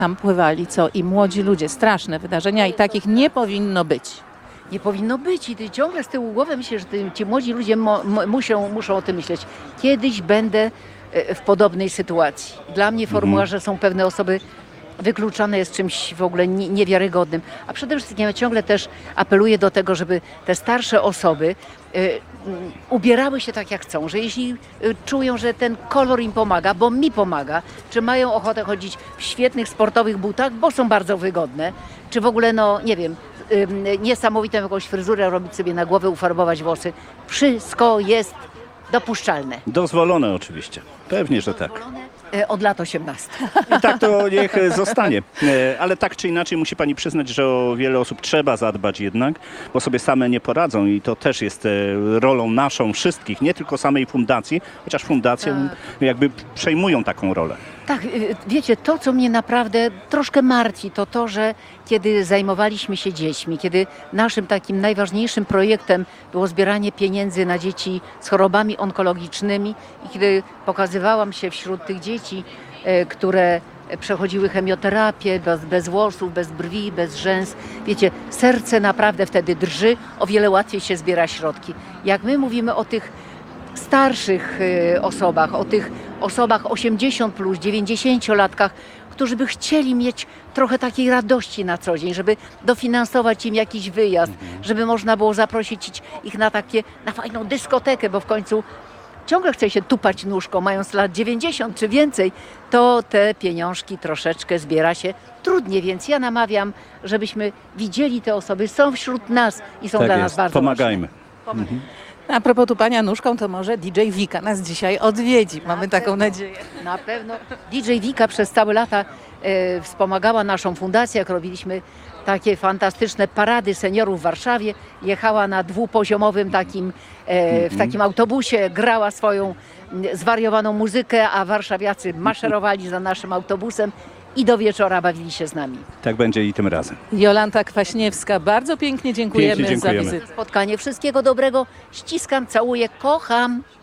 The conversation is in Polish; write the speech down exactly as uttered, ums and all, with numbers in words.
Tam pływali, co i młodzi ludzie. Straszne wydarzenia i takich nie powinno być. Nie powinno być i ty ciągle z tyłu głowy myślę, że ty, ci młodzi ludzie mo, mo, muszą, muszą o tym myśleć. Kiedyś będę e, w podobnej sytuacji. Dla mnie formuła, że są pewne osoby wykluczone jest czymś w ogóle nie- niewiarygodnym. A przede wszystkim ja ciągle też apeluję do tego, żeby te starsze osoby e, m, ubierały się tak jak chcą, że jeśli e, czują, że ten kolor im pomaga, bo mi pomaga, czy mają ochotę chodzić w świetnych sportowych butach, bo są bardzo wygodne, czy w ogóle, no nie wiem, ym, niesamowitą jakąś fryzurę robić sobie na głowę, ufarbować włosy. Wszystko jest dopuszczalne. Dozwolone oczywiście. Pewnie, że tak. E, Od lat osiemnastych. I tak to niech e, zostanie. E, Ale tak czy inaczej musi pani przyznać, że o wiele osób trzeba zadbać jednak, bo sobie same nie poradzą i to też jest e, rolą naszą wszystkich, nie tylko samej fundacji, chociaż fundacje jakby przejmują taką rolę. Tak, y, wiecie, to co mnie naprawdę troszkę martwi, to to, że kiedy zajmowaliśmy się dziećmi, kiedy naszym takim najważniejszym projektem było zbieranie pieniędzy na dzieci z chorobami onkologicznymi i kiedy pokazywałam się wśród tych dzieci, e, które przechodziły chemioterapię bez, bez włosów, bez brwi, bez rzęs. Wiecie, serce naprawdę wtedy drży, o wiele łatwiej się zbiera środki. Jak my mówimy o tych starszych y, osobach, o tych osobach osiemdziesiąt plus, dziewięćdziesięciolatkach, którzy by chcieli mieć trochę takiej radości na co dzień, żeby dofinansować im jakiś wyjazd, żeby można było zaprosić ich na takie, na fajną dyskotekę, bo w końcu ciągle chce się tupać nóżką, mając lat dziewięćdziesiąt czy więcej, to te pieniążki troszeczkę zbiera się trudnie, więc ja namawiam, żebyśmy widzieli te osoby, są wśród nas i są Tak dla jest. nas bardzo Pomagajmy. ważne. A propos tupania nóżką, to może D J Wika nas dzisiaj odwiedzi. Mamy taką pewno. nadzieję. Na pewno. D J Wika przez całe lata e, wspomagała naszą fundację, jak robiliśmy takie fantastyczne parady seniorów w Warszawie. Jechała na dwupoziomowym takim, e, w takim autobusie, grała swoją m, zwariowaną muzykę, a warszawiacy maszerowali za naszym autobusem i do wieczora bawili się z nami. Tak będzie i tym razem. Jolanta Kwaśniewska, bardzo pięknie dziękujemy, Pięknie dziękujemy. za wizytę. Spotkanie, wszystkiego dobrego, ściskam, całuję, kocham.